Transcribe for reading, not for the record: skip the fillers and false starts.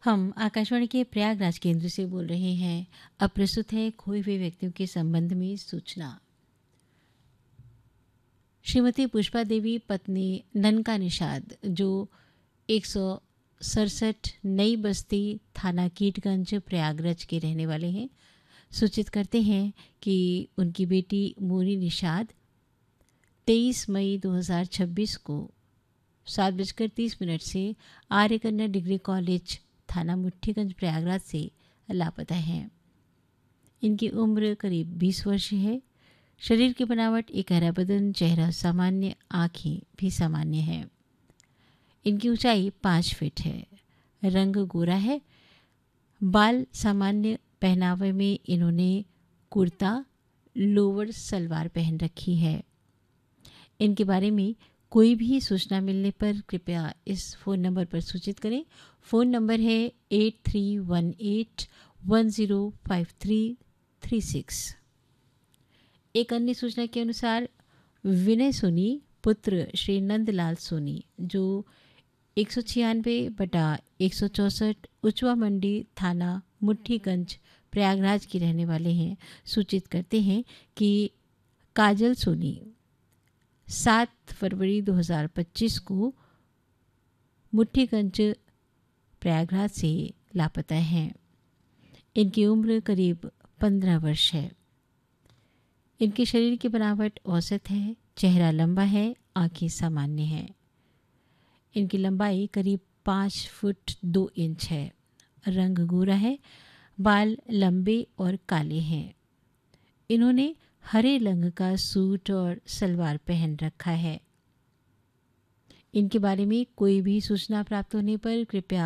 हम आकाशवाणी के प्रयागराज केंद्र से बोल रहे हैं। अब प्रस्तुत है खोए हुए व्यक्तियों के संबंध में सूचना। श्रीमती पुष्पा देवी पत्नी ननका निषाद जो 167 नई बस्ती थाना कीटगंज प्रयागराज के रहने वाले हैं, सूचित करते हैं कि उनकी बेटी मोनी निषाद 23 मई 2026 को 7:30 से आर्य कन्या डिग्री कॉलेज थाना मुट्ठीगंज प्रयागराज से लापता हैं। इनकी उम्र करीब 20 वर्ष है। शरीर की बनावट एक हरा बदन, चेहरा सामान्य, आँखें भी सामान्य है। इनकी ऊंचाई 5 फीट है। रंग गोरा है। बाल सामान्य। पहनावे में इन्होंने कुर्ता लोअर सलवार पहन रखी है। इनके बारे में कोई भी सूचना मिलने पर कृपया इस फ़ोन नंबर पर सूचित करें। फ़ोन नंबर है 8318105336। एक अन्य सूचना के अनुसार विनय सोनी पुत्र श्री नंदलाल सोनी जो 196/164 उचवा मंडी थाना मुट्ठीगंज प्रयागराज के रहने वाले हैं, सूचित करते हैं कि काजल सोनी 7 फरवरी 2025 को मुट्ठीगंज प्रयागराज से लापता हैं। इनकी उम्र करीब 15 वर्ष है। इनके शरीर की बनावट औसत है। चेहरा लंबा है, आंखें सामान्य हैं। इनकी लंबाई करीब 5 फुट 2 इंच है। रंग गोरा है। बाल लंबे और काले हैं। इन्होंने हरे रंग का सूट और सलवार पहन रखा है। इनके बारे में कोई भी सूचना प्राप्त होने पर कृपया